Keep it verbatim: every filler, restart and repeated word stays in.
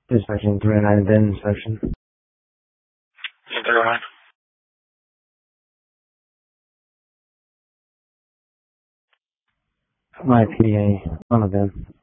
Inspection three oh nine, then inspection. three oh nine. My P A, on a then.